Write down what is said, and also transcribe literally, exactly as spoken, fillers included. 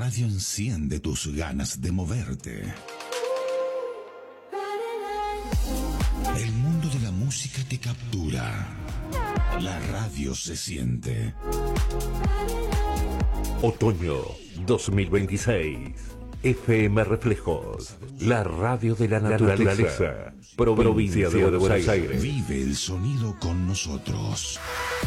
radio enciende tus ganas de moverte. El mundo de la música te captura. La radio se siente. Otoño dos mil veintiséis. F M Reflejos, la radio de la naturaleza, la naturaleza provincia, provincia de Buenos, Buenos Aires. Aires. Vive el sonido con nosotros.